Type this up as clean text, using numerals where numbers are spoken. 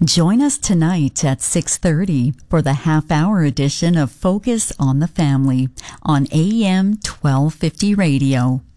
Join us tonight at 6:30 for the half-hour edition of Focus on the Family on AM 1250 Radio.